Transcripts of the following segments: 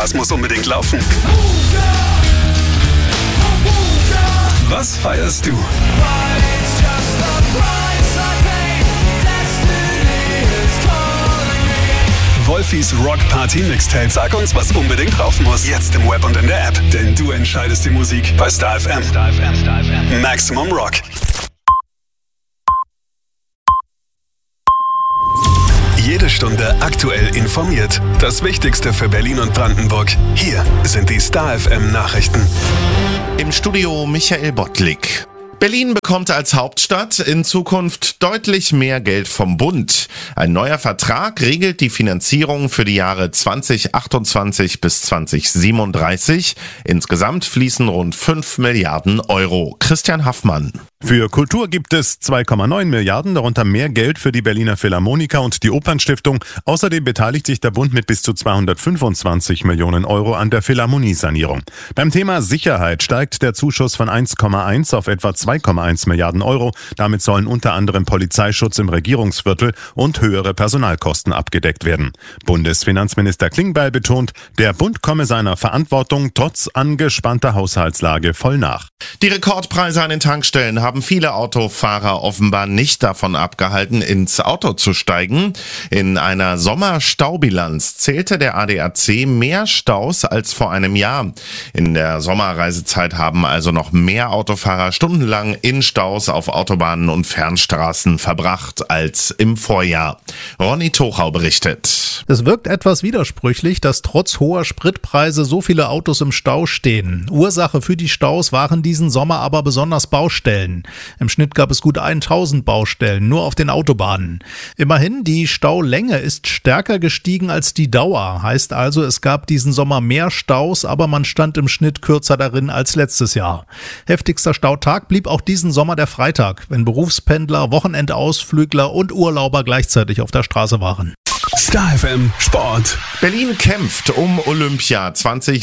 Was muss unbedingt laufen? Was feierst du? Wolfis Rock Party Mixtape. Sag uns, was unbedingt drauf muss. Jetzt im Web und in der App. Denn du entscheidest die Musik bei Star FM. Maximum Rock. Jede Stunde aktuell informiert. Das Wichtigste für Berlin und Brandenburg. Hier sind die Star FM Nachrichten. Im Studio Michael Bottlik. Berlin bekommt als Hauptstadt in Zukunft deutlich mehr Geld vom Bund. Ein neuer Vertrag regelt die Finanzierung für die Jahre 2028 bis 2037. Insgesamt fließen rund 5 Milliarden Euro. Christian Haffmann. Für Kultur gibt es 2,9 Milliarden, darunter mehr Geld für die Berliner Philharmoniker und die Opernstiftung. Außerdem beteiligt sich der Bund mit bis zu 225 Millionen Euro an der Philharmoniesanierung. Beim Thema Sicherheit steigt der Zuschuss von 1,1 auf etwa 2,1 Milliarden Euro. Damit sollen unter anderem Polizeischutz im Regierungsviertel und höhere Personalkosten abgedeckt werden. Bundesfinanzminister Klingbeil betont, der Bund komme seiner Verantwortung trotz angespannter Haushaltslage voll nach. Die Rekordpreise an den Tankstellen haben viele Autofahrer offenbar nicht davon abgehalten, ins Auto zu steigen. In einer Sommerstaubilanz zählte der ADAC mehr Staus als vor einem Jahr. In der Sommerreisezeit haben also noch mehr Autofahrer stundenlang in Staus auf Autobahnen und Fernstraßen verbracht als im Vorjahr. Ronny Tochau berichtet. Es wirkt etwas widersprüchlich, dass trotz hoher Spritpreise so viele Autos im Stau stehen. Ursache für die Staus waren diesen Sommer aber besonders Baustellen. Im Schnitt gab es gut 1000 Baustellen, nur auf den Autobahnen. Immerhin, die Staulänge ist stärker gestiegen als die Dauer. Heißt also, es gab diesen Sommer mehr Staus, aber man stand im Schnitt kürzer darin als letztes Jahr. Heftigster Stautag blieb auch diesen Sommer der Freitag, wenn Berufspendler, Wochenendausflügler und Urlauber gleichzeitig auf der Straße waren. Star FM Sport. Berlin kämpft um Olympia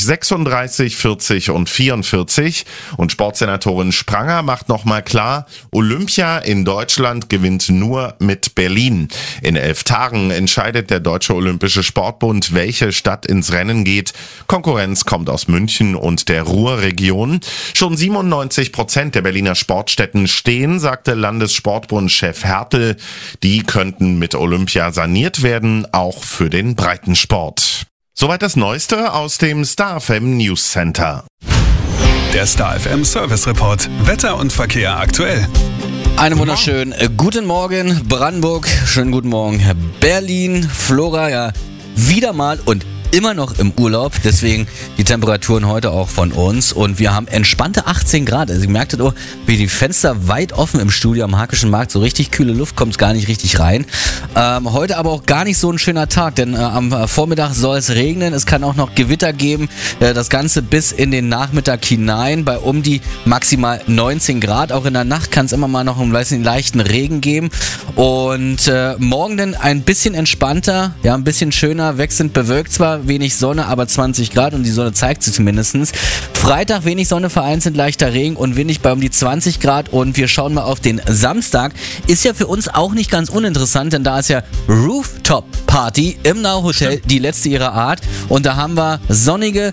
2036, 40 und 44 und Sportsenatorin Spranger macht nochmal klar, Olympia in Deutschland gewinnt nur mit Berlin. In 11 Tagen entscheidet der Deutsche Olympische Sportbund, welche Stadt ins Rennen geht. Konkurrenz kommt aus München und der Ruhrregion. Schon 97% der Berliner Sportstätten stehen, sagte Landessportbundchef Hertel. Die könnten mit Olympia saniert werden, auch für den Breitensport. Soweit das Neueste aus dem Star FM News Center. Der Star FM Service Report. Wetter und Verkehr aktuell. Einen wunderschönen guten Morgen Brandenburg, schönen guten Morgen Berlin, Flora, ja wieder mal und immer noch im Urlaub, deswegen die Temperaturen heute auch von uns und wir haben entspannte 18 Grad, also ihr merktet auch, wie die Fenster weit offen im Studio am Hackischen Markt, so richtig kühle Luft kommt gar nicht richtig rein. Heute aber auch gar nicht so ein schöner Tag, denn am Vormittag soll es regnen, es kann auch noch Gewitter geben, das Ganze bis in den Nachmittag hinein bei um die maximal 19 Grad, auch in der Nacht kann es immer mal noch einen leichten Regen geben und morgen dann ein bisschen entspannter, ja ein bisschen schöner, wechselnd bewölkt zwar, wenig Sonne, aber 20 Grad und die Sonne zeigt sich zumindest. Freitag wenig Sonne, vereinzelt leichter Regen und windig bei um die 20 Grad und wir schauen mal auf den Samstag. Ist ja für uns auch nicht ganz uninteressant, denn da ist ja Rooftop Party im Now Hotel, die letzte ihrer Art und da haben wir sonnige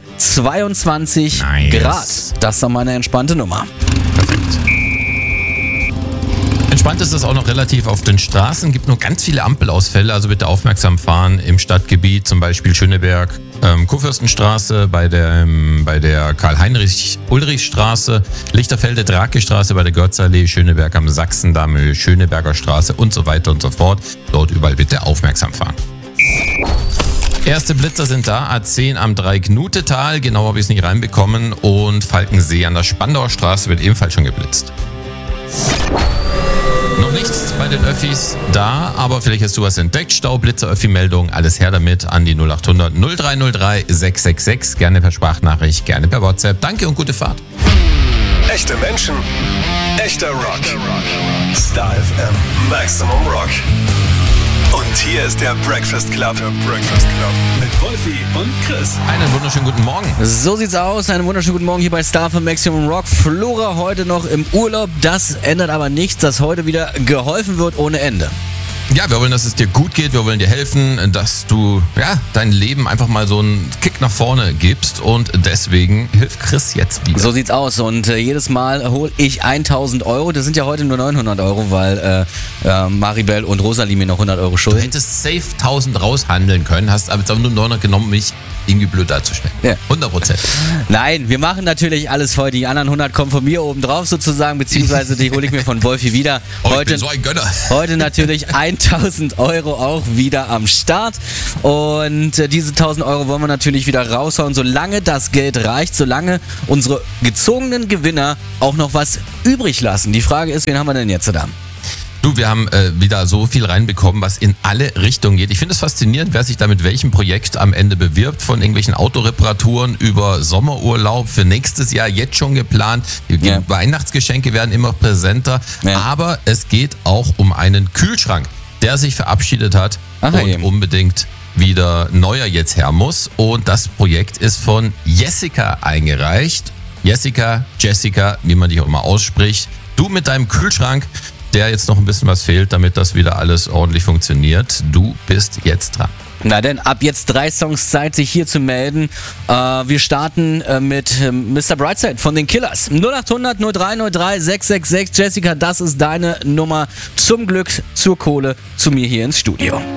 22 Grad. Das ist doch mal eine entspannte Nummer. Perfekt. Entspannt ist es auch noch relativ auf den Straßen, gibt nur ganz viele Ampelausfälle, also bitte aufmerksam fahren im Stadtgebiet, zum Beispiel Schöneberg, Kurfürstenstraße, bei der Karl-Heinrich-Ulrich-Straße, Lichterfelde-Drake-Straße, bei der Götzallee, Schöneberg am Sachsendamm, Schöneberger Straße und so weiter und so fort. Dort überall bitte aufmerksam fahren. Erste Blitzer sind da, A10 am Dreieck-Nutetal, genau habe ich es nicht reinbekommen, und Falkensee an der Spandauer Straße wird ebenfalls schon geblitzt. Noch nichts bei den Öffis da, aber vielleicht hast du was entdeckt. Staublitzer, Öffi-Meldung, alles her damit an die 0800 0303 666. Gerne per Sprachnachricht, gerne per WhatsApp. Danke und gute Fahrt. Echte Menschen, echter Rock. Star FM Maximum Rock. Und hier ist der Breakfast Club. Mit Wolfi und Chris. Einen wunderschönen guten Morgen. So sieht's aus. Einen wunderschönen guten Morgen hier bei Star FM Maximum Rock. Flora heute noch im Urlaub. Das ändert aber nichts, dass heute wieder geholfen wird ohne Ende. Ja, wir wollen, dass es dir gut geht, wir wollen dir helfen, dass du dein Leben einfach mal so einen Kick nach vorne gibst und deswegen hilft Chris jetzt wieder. So sieht's aus und jedes Mal hole ich 1.000 Euro. Das sind ja heute nur 900 Euro, weil Maribel und Rosalie mir noch 100 Euro Du schulden. hättest safe 1000 raushandeln können, hast aber jetzt nur 900 genommen, mich irgendwie blöd darzustellen. Ja. 100%. Nein, wir machen natürlich alles voll. Die anderen 100 kommen von mir oben drauf sozusagen, beziehungsweise die hole ich mir von Wolfi wieder. Ich bin so ein Gönner. Heute natürlich 1.000 Euro auch wieder am Start und diese 1.000 Euro wollen wir natürlich wieder raushauen, solange das Geld reicht, solange unsere gezogenen Gewinner auch noch was übrig lassen. Die Frage ist, wen haben wir denn jetzt da? Du, wir haben wieder so viel reinbekommen, was in alle Richtungen geht. Ich finde es faszinierend, wer sich da mit welchem Projekt am Ende bewirbt, von irgendwelchen Autoreparaturen über Sommerurlaub für nächstes Jahr jetzt schon geplant. Die Weihnachtsgeschenke werden immer präsenter, aber es geht auch um einen Kühlschrank, der sich verabschiedet hat und unbedingt wieder neuer jetzt her muss. Und das Projekt ist von Jessica eingereicht. Jessica, wie man dich auch immer ausspricht. Du mit deinem Kühlschrank, der jetzt noch ein bisschen was fehlt, damit das wieder alles ordentlich funktioniert. Du bist jetzt dran. Na denn, ab jetzt 3 Songs Zeit, sich hier zu melden. Wir starten mit Mr. Brightside von den Killers. 0800 0303 666. Jessica, das ist deine Nummer zum Glück, zur Kohle, zu mir hier ins Studio.